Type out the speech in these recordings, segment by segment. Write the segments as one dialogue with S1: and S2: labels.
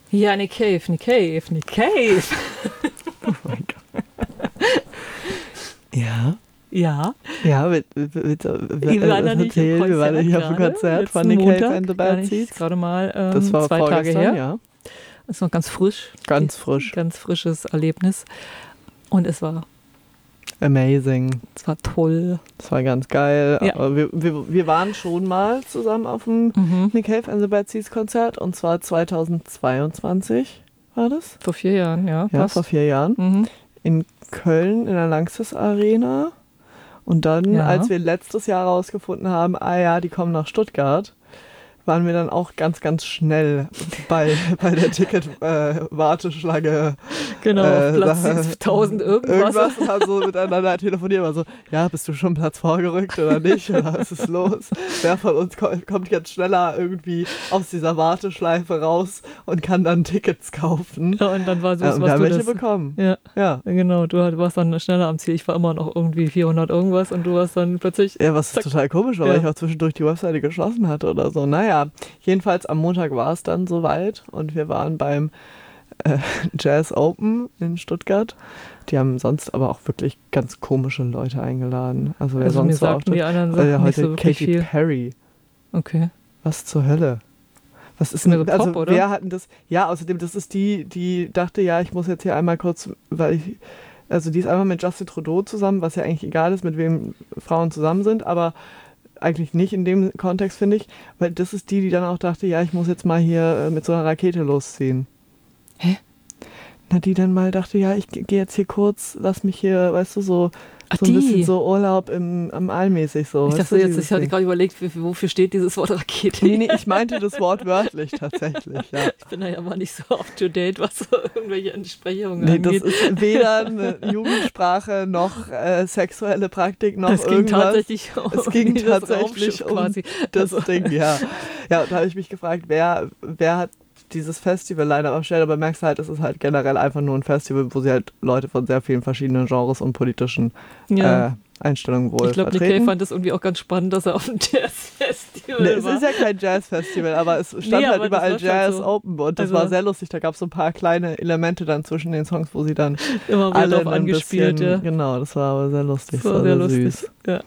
S1: Ja, Nick Cave.
S2: Oh mein Gott. Ja.
S1: Ja.
S2: Ja, wir
S1: waren ja nicht im
S2: wir waren nicht auf dem Konzert von Nick Cave and the Bad Seeds.
S1: Gerade mal
S2: das war
S1: 2 Tage her.
S2: Ja.
S1: Ist noch ganz frisch.
S2: Ganz frisch.
S1: Ganz frisches Erlebnis. Und es war
S2: amazing.
S1: Es war toll.
S2: Es war ganz geil.
S1: Ja.
S2: Aber wir waren schon mal zusammen auf dem Nick Cave and the Bad Seeds Konzert. Und zwar 2022 war das.
S1: Vor 4 Jahren, ja.
S2: Ja, vor 4 Jahren. In Köln in der Lanxess Arena. Und dann, als wir letztes Jahr rausgefunden haben, die kommen nach Stuttgart, waren wir dann auch ganz, ganz schnell bei der Ticket-Warteschlange.
S1: Genau, auf Platz 1000 irgendwas.
S2: Und haben so miteinander telefoniert, war so, ja, bist du schon Platz vorgerückt oder nicht? Oder was ist los? Wer von uns kommt jetzt schneller irgendwie aus dieser Warteschleife raus und kann dann Tickets kaufen?
S1: Ja, und dann war so,
S2: und da haben welche bekommen.
S1: Ja, genau, du warst dann schneller am Ziel. Ich war immer noch irgendwie 400 irgendwas und du warst dann plötzlich...
S2: Ja, was total komisch war, weil ich auch zwischendurch die Webseite geschlossen hatte oder so. Naja, jedenfalls am Montag war es dann soweit und wir waren beim Jazz Open in Stuttgart. Die haben sonst aber auch wirklich ganz komische Leute eingeladen. Also wer sonst
S1: mir sagten die anderen Sachen nicht so
S2: Katy
S1: viel.
S2: Perry.
S1: Okay.
S2: Was zur Hölle? Was ist
S1: denn so
S2: also
S1: Pop, oder?
S2: Wer hatten das? Ja, außerdem, das ist die dachte, ja, ich muss jetzt hier einmal kurz, die ist einmal mit Justin Trudeau zusammen, was ja eigentlich egal ist, mit wem Frauen zusammen sind, aber eigentlich nicht in dem Kontext, finde ich, weil das ist die dann auch dachte, ja, ich muss jetzt mal hier mit so einer Rakete losziehen.
S1: Hä?
S2: Na, die dann mal dachte, ja, ich gehe jetzt hier kurz, lass mich hier, weißt du, so ein bisschen so Urlaub am Allmäßig so.
S1: Ich dachte jetzt, ich hatte gerade überlegt, wofür steht dieses Wort Rakete?
S2: Nee, ich meinte das Wort wörtlich tatsächlich, ja.
S1: Ich bin da ja mal nicht so up to date, was so irgendwelche Entsprechungen
S2: Nee,
S1: angeht.
S2: das ist weder eine Jugendsprache noch sexuelle Praktik noch
S1: es
S2: irgendwas.
S1: Es ging tatsächlich
S2: um
S1: quasi.
S2: Das Ding, ja. Ja, da habe ich mich gefragt, wer hat dieses Festival leider aufgestellt, aber merkst halt, es ist halt generell einfach nur ein Festival, wo sie halt Leute von sehr vielen verschiedenen Genres und politischen Einstellungen wohl
S1: Ich glaube, Nick Cave fand das irgendwie auch ganz spannend, dass er auf dem Jazz-Festival war.
S2: Es ist ja kein Jazz-Festival, aber es stand halt überall Jazz
S1: so.
S2: Open und das war sehr lustig. Da gab es so ein paar kleine Elemente dann zwischen den Songs, wo sie dann
S1: immer wieder drauf angespielt,
S2: bisschen, Genau, das war aber sehr lustig.
S1: Das war sehr lustig.
S2: Süß.
S1: Ja.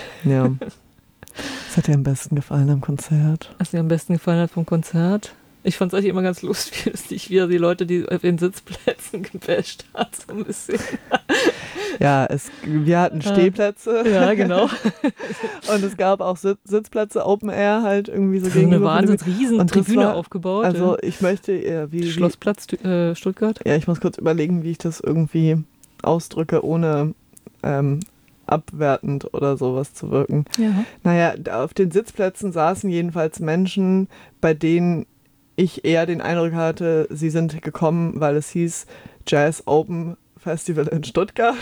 S2: Was hat dir am besten gefallen am Konzert?
S1: Was dir am besten gefallen hat vom Konzert? Ich fand es eigentlich immer ganz lustig, wie die Leute, die auf den Sitzplätzen gebasht hat, so ein bisschen.
S2: Ja, wir hatten Stehplätze.
S1: Ja, genau.
S2: Und es gab auch Sitzplätze, Open Air halt irgendwie so
S1: gegenüber. Eine wahnsinns Tribüne aufgebaut.
S2: Also ich möchte...
S1: Schlossplatz Stuttgart?
S2: Ja, ich muss kurz überlegen, wie ich das irgendwie ausdrücke, ohne abwertend oder sowas zu wirken.
S1: Ja.
S2: Naja, auf den Sitzplätzen saßen jedenfalls Menschen, bei denen ich eher den Eindruck hatte, sie sind gekommen, weil es hieß Jazz Open Festival in Stuttgart.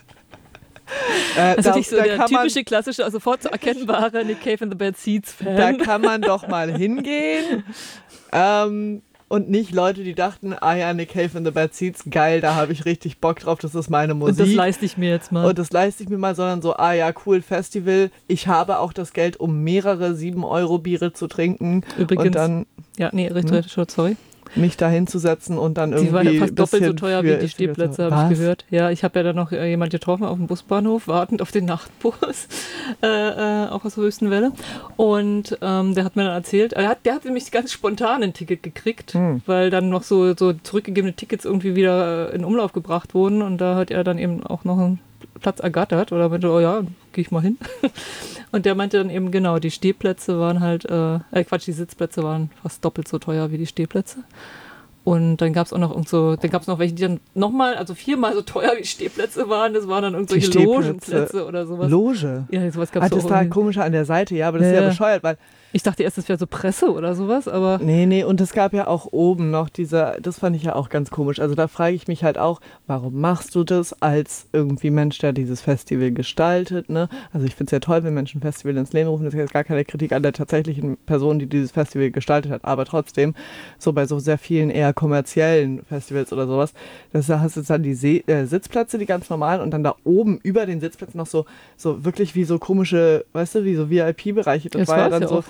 S1: Also nicht so der typische, klassische, sofort zu erkennbare Nick Cave and the Bad Seeds Fan.
S2: Da kann man doch mal hingehen. Und nicht Leute, die dachten, Nick Cave and the Bad Seeds, geil, da habe ich richtig Bock drauf, das ist meine Musik.
S1: Und das leiste ich mir jetzt mal.
S2: Sondern so, cool, Festival, ich habe auch das Geld, um mehrere 7-Euro-Biere zu trinken.
S1: Übrigens,
S2: und dann,
S1: richtig, sorry.
S2: Mich da hinzusetzen und dann irgendwie.
S1: Die waren ja fast doppelt so teuer wie die Stehplätze, habe ich gehört. Ja, ich habe ja dann noch jemand getroffen auf dem Busbahnhof, wartend auf den Nachtbus, auch aus der höchsten Welle. Und der hat mir dann erzählt, der hat nämlich ganz spontan ein Ticket gekriegt, weil dann noch so zurückgegebene Tickets irgendwie wieder in Umlauf gebracht wurden. Und da hat er dann eben auch noch einen Platz ergattert oder meinte, gehe ich mal hin. Und der meinte dann eben, genau, die Stehplätze waren halt, die Sitzplätze waren fast doppelt so teuer wie die Stehplätze. Und dann gab es auch noch welche, die dann nochmal, also 4-mal so teuer wie Stehplätze waren. Das waren dann irgendwelche Logenplätze oder sowas.
S2: Loge?
S1: Ja, sowas gab es auch.
S2: Das war komischer an der Seite, ja, aber das ist ja bescheuert, weil
S1: ich dachte erst, das wäre so Presse oder sowas, aber...
S2: Nee, und es gab ja auch oben noch das fand ich ja auch ganz komisch. Also da frage ich mich halt auch, warum machst du das als irgendwie Mensch, der dieses Festival gestaltet, ne? Also ich finde es ja toll, wenn Menschen ein Festival ins Leben rufen. Das ist jetzt gar keine Kritik an der tatsächlichen Person, die dieses Festival gestaltet hat. Aber trotzdem, so bei so sehr vielen eher kommerziellen Festivals oder sowas, da hast du dann die Sitzplätze, die ganz normalen, und dann da oben über den Sitzplätzen noch so wirklich wie so komische, weißt du, wie so VIP-Bereiche. Das war ja dann so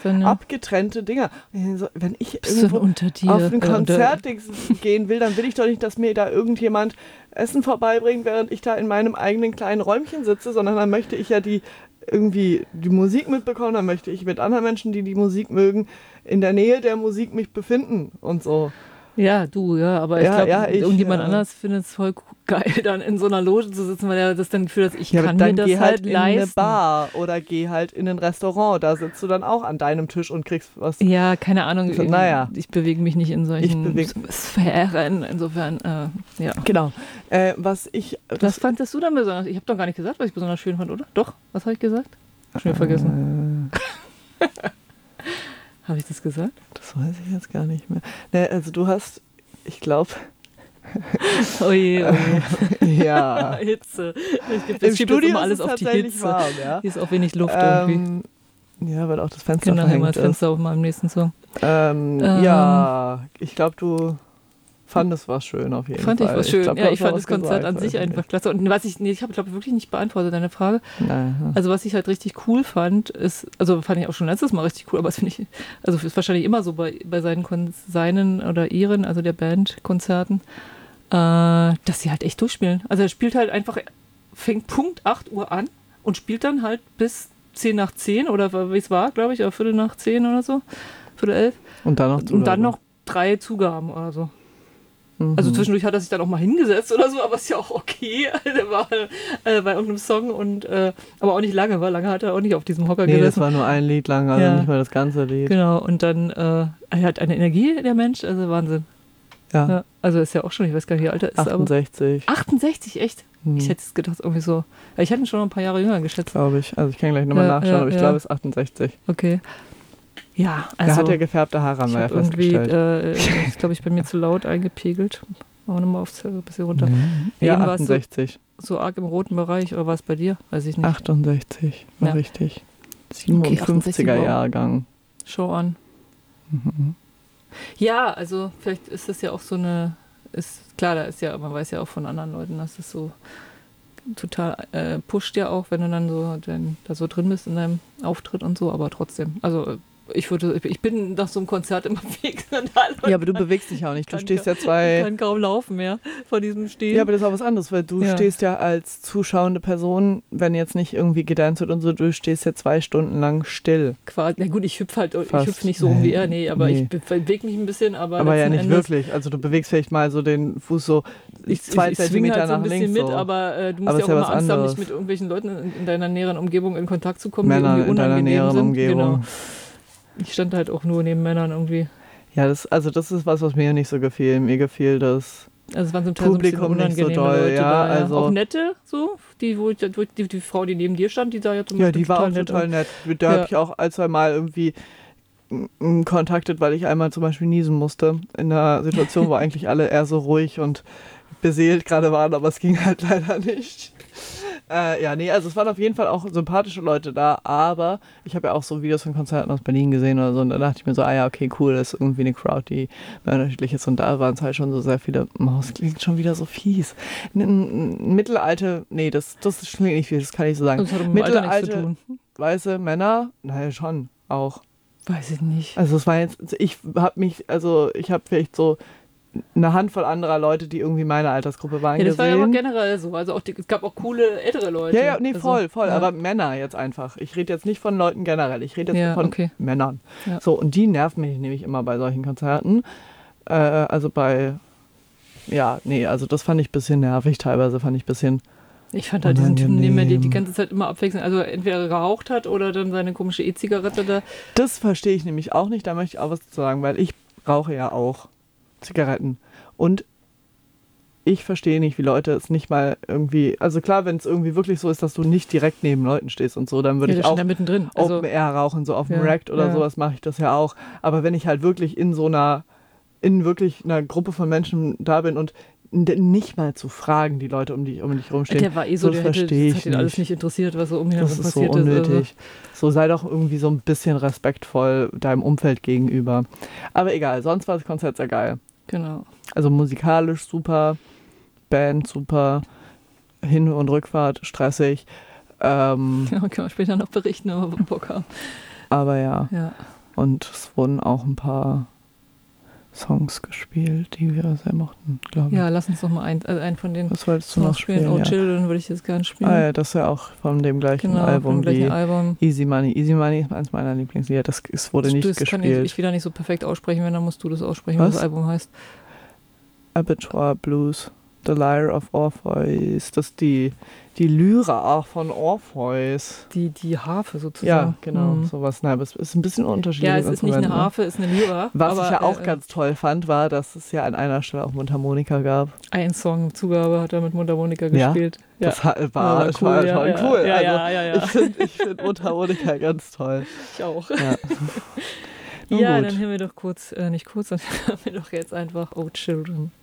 S1: dann,
S2: abgetrennte Dinger. Wenn ich
S1: bist
S2: irgendwo
S1: unter dir,
S2: auf ein Konzert gehen will, dann will ich doch nicht, dass mir da irgendjemand Essen vorbeibringt, während ich da in meinem eigenen kleinen Räumchen sitze, sondern dann möchte ich ja die Musik mitbekommen, dann möchte ich mit anderen Menschen, die Musik mögen, in der Nähe der Musik mich befinden und so.
S1: Ja, aber ich glaube, irgendjemand anders findet es voll geil, dann in so einer Loge zu sitzen, weil er das dann Gefühl hat, ich kann mir das halt leisten.
S2: In eine Bar oder geh halt in ein Restaurant, da sitzt du dann auch an deinem Tisch und kriegst was.
S1: Ja, keine Ahnung, ich bewege mich nicht in solchen Sphären, insofern, ja.
S2: Genau. Was
S1: fandest du dann besonders? Ich habe doch gar nicht gesagt, was ich besonders schön fand, oder? Doch, was habe ich gesagt? Schon wieder vergessen. Habe ich das gesagt?
S2: Das weiß ich jetzt gar nicht mehr. Ne, also du hast, ich glaube...
S1: Oh je.
S2: Ja.
S1: Hitze.
S2: Im Studio ist alles auf die Hitze. Warm, ja?
S1: Hier ist auch wenig Luft irgendwie.
S2: Ja, weil auch das Fenster
S1: verhängt ist. Genau, das Fenster auf meinem nächsten Song.
S2: Ja, ich glaube, du fandest was schön auf jeden Fall.
S1: Fand ich was schön. Ich fand das Konzert an sich einfach klasse. Und ich habe glaube wirklich nicht beantwortet, deine Frage.
S2: Nein.
S1: Also was ich halt richtig cool fand, ist, also fand ich auch schon letztes Mal richtig cool, aber das finde ich, also ist wahrscheinlich immer so bei seinen oder ihren, also der Bandkonzerten, dass sie halt echt durchspielen. Also er spielt halt einfach, fängt Punkt 8 Uhr an und spielt dann halt bis 10 nach 10 oder wie es war, glaube ich, oder Viertel nach 10 oder so, Viertel 11.
S2: Und dann noch
S1: 3 Zugaben oder so. Also zwischendurch hat er sich dann auch mal hingesetzt oder so, aber ist ja auch okay. Der war bei irgendeinem Song und aber auch nicht lange, weil lange hat er auch nicht auf diesem Hocker gesessen.
S2: Nee, das war nur ein Lied lang, also nicht mal das ganze Lied.
S1: Genau, und dann er hat eine Energie, der Mensch, also Wahnsinn.
S2: Ja.
S1: Also ist ja auch schon, ich weiß gar nicht, wie alt er ist.
S2: 68.
S1: Aber 68, echt? Ich hätte es gedacht, irgendwie so. Ich hätte ihn schon noch ein paar Jahre jünger geschätzt.
S2: Glaube ich. Also ich kann gleich nochmal nachschauen, aber ich glaube, es ist 68.
S1: Okay. Ja, also...
S2: Der hat ja gefärbte Haare, haben wir ja festgestellt.
S1: Ich glaube, ich bin mir zu laut eingepegelt. Machen wir nochmal ein bisschen runter.
S2: Ja, 68.
S1: So arg im roten Bereich, oder war es bei dir? Weiß ich nicht.
S2: 68, war richtig. 57er Jahrgang.
S1: Show an. Ja, also vielleicht ist das ja auch so eine... Klar, man weiß ja auch von anderen Leuten, dass das so total pusht ja auch, wenn du dann da so drin bist in deinem Auftritt und so, aber trotzdem, also ich bin nach so einem Konzert immer fix.
S2: Ja, aber du bewegst dich auch nicht. Du stehst ja
S1: Ich kann kaum laufen mehr von diesem Stehen.
S2: Ja, aber das ist auch was anderes, weil du stehst ja als zuschauende Person, wenn jetzt nicht irgendwie gedanced wird und so, du stehst ja 2 Stunden lang still.
S1: Quasi. Na gut, ich hüpfe nicht so wie er, ich bewege mich ein bisschen, aber
S2: ja nicht wirklich. Also du bewegst vielleicht mal so den Fuß so 2 Zentimeter nach links. Ich swing halt so ein bisschen mit,
S1: aber du musst ja auch immer Angst haben, nicht mit irgendwelchen Leuten in deiner näheren Umgebung in Kontakt zu kommen,
S2: Männer
S1: die irgendwie unangenehm
S2: in deiner näheren
S1: sind.
S2: Umgebung.
S1: Genau. Ich stand halt auch nur neben Männern irgendwie.
S2: Ja, das ist was mir nicht so gefiel. Mir gefiel das
S1: es waren zum Teil
S2: Publikum
S1: so
S2: nicht so doll.
S1: Leute
S2: ja,
S1: da,
S2: also
S1: auch nette, so. Die Frau, die neben dir stand, die sah ja zum
S2: Beispiel die war auch total nett. Da habe ich auch 1-2 Mal irgendwie kontaktet, weil ich einmal zum Beispiel niesen musste. In einer Situation, wo eigentlich alle eher so ruhig und beseelt gerade waren, aber es ging halt leider nicht. Also es waren auf jeden Fall auch sympathische Leute da, aber ich habe ja auch so Videos von Konzerten aus Berlin gesehen oder so und da dachte ich mir so, okay, cool, das ist irgendwie eine Crowd, die unterschiedlich ist und da waren es halt schon so sehr viele, das klingt schon wieder so fies. Mittelalter, nee, das klingt nicht fies, das kann ich so sagen.
S1: Das hat mit
S2: Mittelalte, weiße Männer, naja, schon, auch.
S1: Weiß ich nicht.
S2: Also es war jetzt, ich habe vielleicht so eine Handvoll anderer Leute, die irgendwie meine Altersgruppe waren.
S1: Ja, das war ja aber generell so. Also es gab auch coole ältere Leute.
S2: Ja, nee, voll. Ja. Aber Männer jetzt einfach. Ich rede jetzt nicht von Leuten generell. Ich rede jetzt von Männern. Ja. So, und die nerven mich nämlich immer bei solchen Konzerten. Also das fand ich ein bisschen nervig teilweise.
S1: Ich fand halt diesen Typen, den man die ganze Zeit immer abwechselnd, also entweder geraucht hat oder dann seine komische E-Zigarette da.
S2: Das verstehe ich nämlich auch nicht. Da möchte ich auch was zu sagen, weil ich rauche ja auch Zigaretten. Und ich verstehe nicht, wie Leute es nicht mal irgendwie, also klar, wenn es irgendwie wirklich so ist, dass du nicht direkt neben Leuten stehst und so, dann würde ich auch
S1: mittendrin.
S2: Open Air rauchen, so auf dem Rack oder sowas mache ich das ja auch. Aber wenn ich halt wirklich in wirklich einer Gruppe von Menschen da bin und nicht mal zu fragen, die Leute um dich rumstehen.
S1: Der war so, das hat ihn alles nicht interessiert, was so um ihn herum passiert ist. Das ist so unnötig.
S2: So sei doch irgendwie so ein bisschen respektvoll deinem Umfeld gegenüber. Aber egal, sonst war das Konzert sehr geil.
S1: Genau.
S2: Also musikalisch super, Band super, Hin- und Rückfahrt stressig.
S1: Genau, können wir später noch berichten, wenn wir Bock haben.
S2: Aber ja. Und es wurden auch ein paar Songs gespielt, die wir sehr mochten, glaube ich.
S1: Ja, lass uns doch mal einen von den
S2: Was wolltest du noch spielen?
S1: Oh Children würde ich jetzt gerne spielen.
S2: Ah ja, das ist ja auch von dem gleichen Album wie Easy Money. Easy Money ist eins meiner Lieblingslieder. Das wurde nicht gespielt.
S1: Kann ich wieder nicht so perfekt aussprechen, wenn dann musst du das aussprechen, was das Album heißt.
S2: Abattoir Blues, The Lyre of Orpheus. Das ist die Lyra von Orpheus.
S1: Die Harfe sozusagen.
S2: Ja, genau, sowas. Nein, aber es ist ein bisschen unterschiedlich.
S1: Ja, es ist nicht eine Harfe, es ist eine Lyra.
S2: Was ich ja auch ganz toll fand, war, dass es ja an einer Stelle auch Mundharmonika gab.
S1: Ein Song Zugabe hat er mit Mundharmonika gespielt.
S2: Ja, das war schon cool.
S1: Ja.
S2: Ich find Mundharmonika ganz toll.
S1: Ich auch.
S2: Ja,
S1: ja dann hören wir doch dann hören wir doch jetzt einfach Oh Children.